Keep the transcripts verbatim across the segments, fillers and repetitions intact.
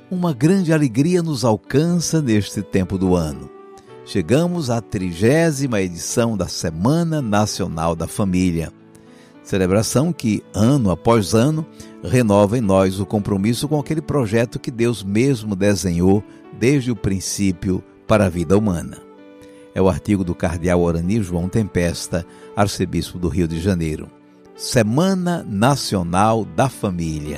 uma grande alegria nos alcança neste tempo do ano. Chegamos à trigésima edição da Semana Nacional da Família. Celebração que, ano após ano, renova em nós o compromisso com aquele projeto que Deus mesmo desenhou desde o princípio para a vida humana. É o artigo do cardeal Orani João Tempesta, arcebispo do Rio de Janeiro. Semana Nacional da Família.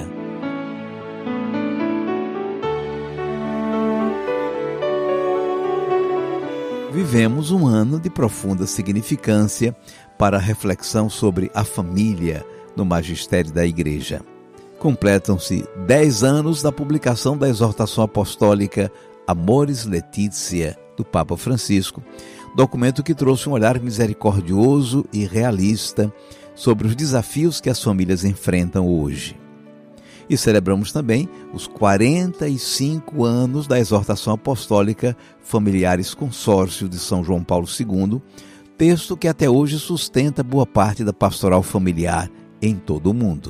Vivemos um ano de profunda significância para a reflexão sobre a família no magistério da Igreja. Completam-se dez anos da publicação da exortação apostólica Amoris Laetitia, do Papa Francisco, documento que trouxe um olhar misericordioso e realista sobre os desafios que as famílias enfrentam hoje. E celebramos também os quarenta e cinco anos da exortação apostólica Familiares Consórcio de São João Paulo segundo, texto que até hoje sustenta boa parte da pastoral familiar em todo o mundo.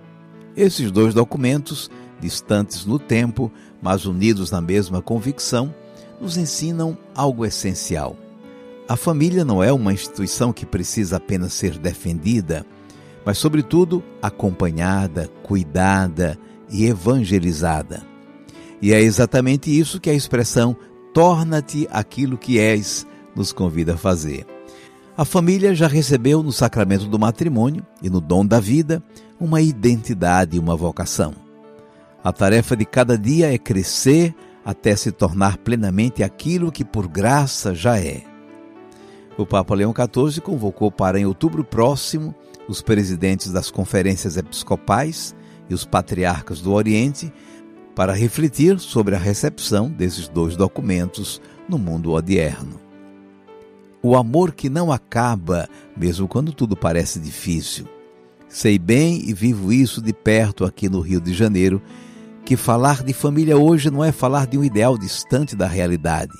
Esses dois documentos, distantes no tempo, mas unidos na mesma convicção, nos ensinam algo essencial. A família não é uma instituição que precisa apenas ser defendida, mas, sobretudo, acompanhada, cuidada e evangelizada. E é exatamente isso que a expressão "torna-te aquilo que és" nos convida a fazer. A família já recebeu no sacramento do matrimônio e no dom da vida uma identidade e uma vocação. A tarefa de cada dia é crescer até se tornar plenamente aquilo que por graça já é. O Papa Leão quatorze convocou para em outubro próximo os presidentes das conferências episcopais e os patriarcas do Oriente para refletir sobre a recepção desses dois documentos no mundo odierno. O amor que não acaba, mesmo quando tudo parece difícil. Sei bem e vivo isso de perto aqui no Rio de Janeiro, que falar de família hoje não é falar de um ideal distante da realidade.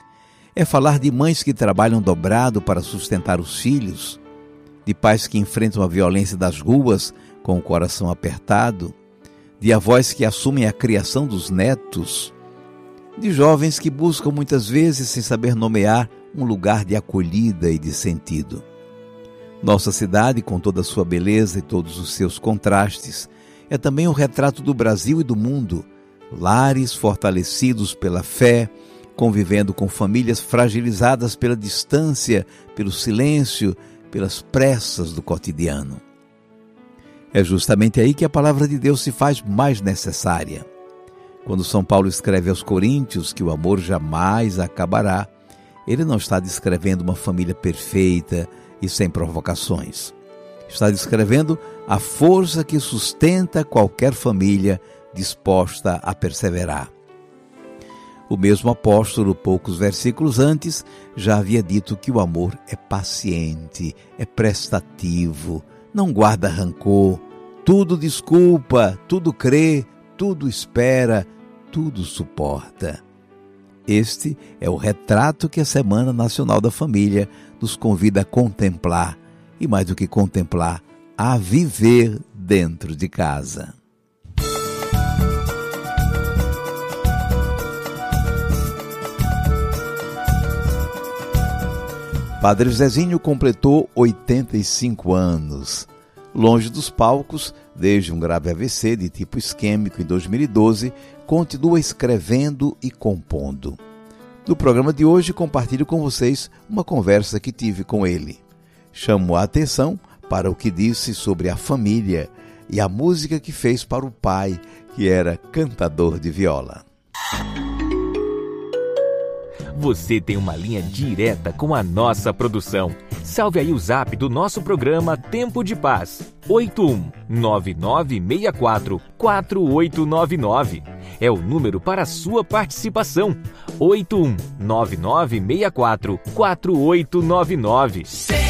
É falar de mães que trabalham dobrado para sustentar os filhos, de pais que enfrentam a violência das ruas com o coração apertado, de avós que assumem a criação dos netos, de jovens que buscam muitas vezes, sem saber nomear, um lugar de acolhida e de sentido. Nossa cidade, com toda a sua beleza e todos os seus contrastes, é também um retrato do Brasil e do mundo, lares fortalecidos pela fé, convivendo com famílias fragilizadas pela distância, pelo silêncio, pelas pressas do cotidiano. É justamente aí que a palavra de Deus se faz mais necessária. Quando São Paulo escreve aos Coríntios que o amor jamais acabará, ele não está descrevendo uma família perfeita e sem provocações. Está descrevendo a força que sustenta qualquer família disposta a perseverar. O mesmo apóstolo, poucos versículos antes, já havia dito que o amor é paciente, é prestativo, não guarda rancor, tudo desculpa, tudo crê, tudo espera, tudo suporta. Este é o retrato que a Semana Nacional da Família nos convida a contemplar, e mais do que contemplar, a viver dentro de casa. Padre Zezinho completou oitenta e cinco anos. Longe dos palcos, desde um grave A V C de tipo isquêmico em dois mil e doze, continua escrevendo e compondo. No programa de hoje, compartilho com vocês uma conversa que tive com ele. Chamo a atenção para o que disse sobre a família e a música que fez para o pai, que era cantador de viola. Você tem uma linha direta com a nossa produção. Salve aí o zap do nosso programa Tempo de Paz. oito um nove nove seis quatro quatro oito nove nove. É o número para a sua participação. oito um nove nove seis quatro quatro oito nove nove.